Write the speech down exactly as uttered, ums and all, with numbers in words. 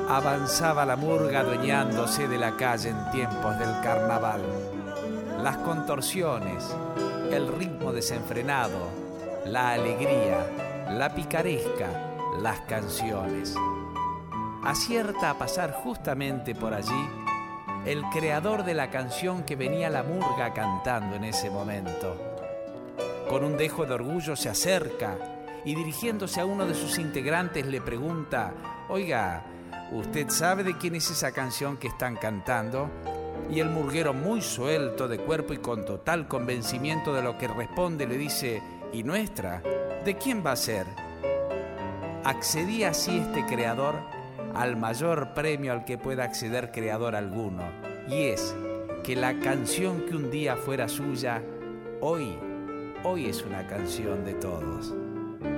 Avanzaba la murga adueñándose de la calle en tiempos del carnaval. Las contorsiones, el ritmo desenfrenado, la alegría, la picaresca, las canciones. Acierta a pasar justamente por allí el creador de la canción que venía la murga cantando en ese momento. Con un dejo de orgullo se acerca y dirigiéndose a uno de sus integrantes le pregunta: «Oiga, ¿usted sabe de quién es esa canción que están cantando?». Y el murguero, muy suelto de cuerpo y con total convencimiento de lo que responde, le dice: «¿Y nuestra? ¿De quién va a ser?». Accedía así este creador al mayor premio al que pueda acceder creador alguno, y es que la canción que un día fuera suya, hoy, hoy es una canción de todos.